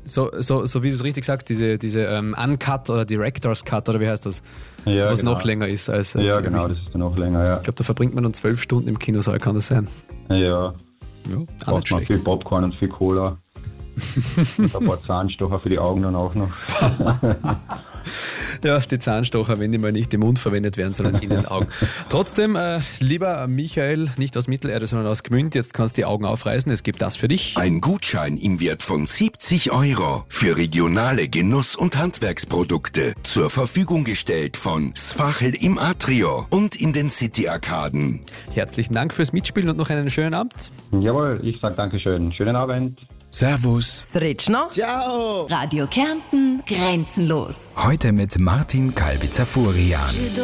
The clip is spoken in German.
So wie du es richtig sagst, diese Uncut oder Director's Cut oder wie heißt das? Ja, was genau. noch länger ist als Ja, die genau, das ist dann noch länger, ja. Ich glaube, da verbringt man dann 12 Stunden im Kinosaal, kann das sein? Ja, Auch braucht nicht man schlecht. viel Popcorn und viel Cola. Und ein paar Zahnstocher für die Augen dann auch noch. Ja, die Zahnstocher, wenn die mal nicht im Mund verwendet werden, sondern in den Augen. Trotzdem, lieber Michael, nicht aus Mittelerde, sondern aus Gmünd, jetzt kannst du die Augen aufreißen, es gibt das für dich. Ein Gutschein im Wert von 70 € für regionale Genuss- und Handwerksprodukte zur Verfügung gestellt von Sfachel im Atrio und in den City-Arkaden. Herzlichen Dank fürs Mitspielen und noch einen schönen Abend. Jawohl, ich sag Dankeschön. Schönen Abend. Servus. Sretschner. Ciao! Radio Kärnten, grenzenlos. Heute mit Martin Kalbitzer-Furian.